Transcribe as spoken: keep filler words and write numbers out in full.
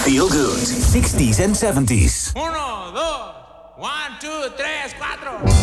Feel Good. sixties en seventies. Uno, dos, one, two, tres, cuatro.